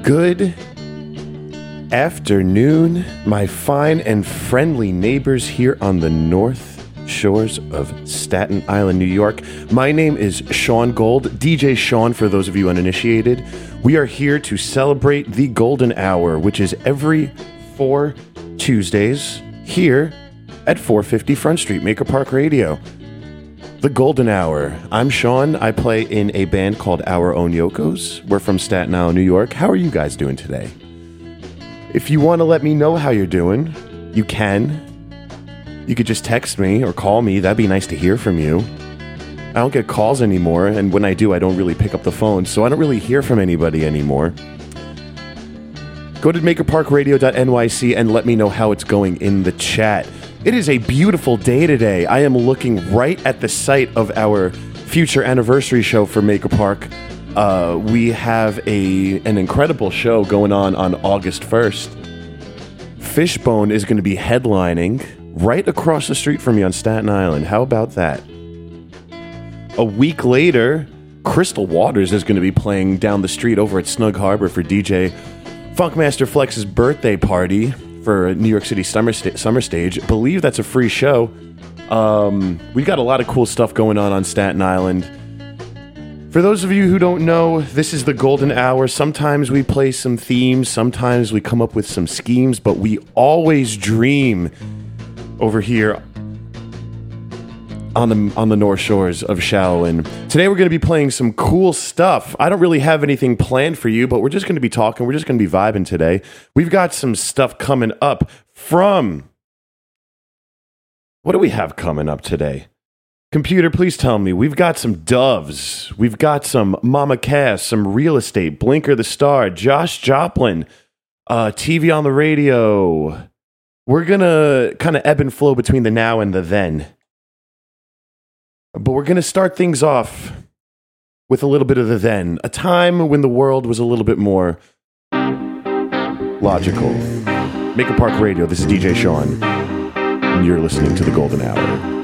Good afternoon, my fine and friendly neighbors here on the north shores of Staten Island, New York. My name is Sean Gold, DJ Sean for those of you uninitiated. We are here to celebrate the Golden Hour, which is every 4 Tuesdays here at 450 Front Street, Maker Park Radio. The Golden Hour. I'm Sean. I play in a band called Our Own Yokos. We're from Staten Island, New York. How are you guys doing today? If you want to let me know how you're doing, you can. You could just text me or call me. That'd be nice to hear from you. I don't get calls anymore, and when I do, I don't really pick up the phone, so I don't really hear from anybody anymore. Go to makerparkradio.nyc and let me know how it's going in the chat. It is a beautiful day today. I am looking right at the site of our future anniversary show for Maker Park. We have an incredible show going on August 1st. Fishbone is going to be headlining right across the street from me on Staten Island. How about that? A week later, Crystal Waters is going to be playing down the street over at Snug Harbor for DJ Funkmaster Flex's birthday party for New York City Summer Stage. I believe that's a free show. We got a lot of cool stuff going on Staten Island. For those of you who don't know, this is the Golden Hour. Sometimes we play some themes, sometimes we come up with some schemes, but we always dream over here on the North Shores of Shaolin. Today we're going to be playing some cool stuff. I don't really have anything planned for you, but we're just going to be talking. We're just going to be vibing today. We've got some stuff coming up from... What do we have coming up today? Computer, please tell me. We've got some Doves. We've got some Mama Cass, some Real Estate, Blinker the Star, Josh Joplin, TV on the radio. We're going to kind of ebb and flow between the now and the then. But we're going to start things off with a little bit of the then. A time when the world was a little bit more logical. Maker Park Radio, this is DJ Sean, and you're listening to The Golden Hour.